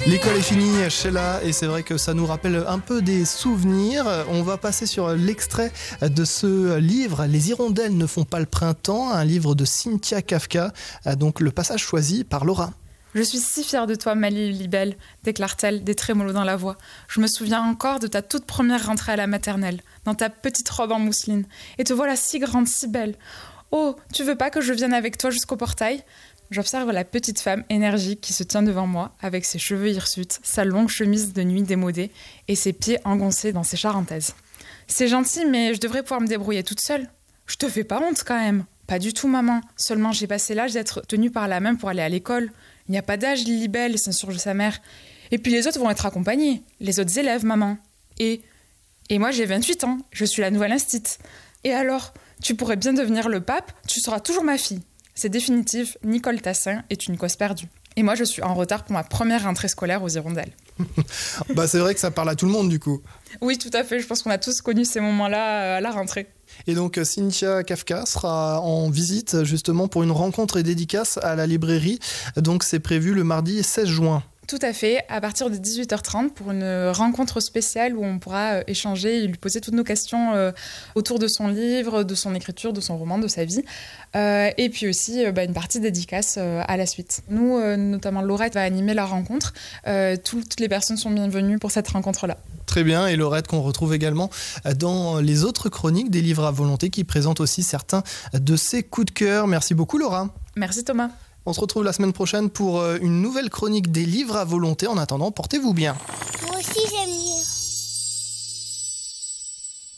L'école est finie, Sheila, et c'est vrai que ça nous rappelle un peu des souvenirs. On va passer sur l'extrait de ce livre, Les hirondelles ne font pas le printemps, un livre de Cynthia Kafka, donc le passage choisi par Laura. Je suis si fière de toi, Mali Libelle, déclare-t-elle, des trémolos dans la voix. Je me souviens encore de ta toute première rentrée à la maternelle, dans ta petite robe en mousseline. Et te voilà si grande, si belle. Oh, tu veux pas que je vienne avec toi jusqu'au portail ? J'observe la petite femme énergique qui se tient devant moi, avec ses cheveux hirsutes, sa longue chemise de nuit démodée et ses pieds engoncés dans ses charentaises. C'est gentil, mais je devrais pouvoir me débrouiller toute seule. Je te fais pas honte quand même. Pas du tout, maman. Seulement, j'ai passé l'âge d'être tenue par la main pour aller à l'école. Il n'y a pas d'âge, Lilibelle, s'insurge sa mère. Et puis les autres vont être accompagnés. Les autres élèves, maman. Et moi, j'ai 28 ans. Je suis la nouvelle instite. Et alors, tu pourrais bien devenir le pape, tu seras toujours ma fille. C'est définitif, Nicole Tassin est une cause perdue. Et moi, je suis en retard pour ma première rentrée scolaire aux Hirondelles. C'est vrai que ça parle à tout le monde du coup. Oui, tout à fait. Je pense qu'on a tous connu ces moments-là à la rentrée. Et donc Cynthia Kafka sera en visite justement pour une rencontre et dédicace à la librairie. Donc c'est prévu le mardi 16 juin. Tout à fait, à partir de 18h30 pour une rencontre spéciale où on pourra échanger et lui poser toutes nos questions autour de son livre, de son écriture, de son roman, de sa vie. Et puis aussi une partie dédicace à la suite. Nous, notamment Laurette, va animer la rencontre. Toutes les personnes sont bienvenues pour cette rencontre-là. Très bien, et Laurette qu'on retrouve également dans les autres chroniques des livres à volonté qui présentent aussi certains de ses coups de cœur. Merci beaucoup Laura. Merci Thomas. On se retrouve la semaine prochaine pour une nouvelle chronique des livres à volonté. En attendant, portez-vous bien. Moi aussi j'aime lire.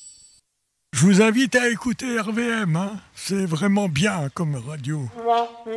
Je vous invite à écouter RVM, c'est vraiment bien comme radio.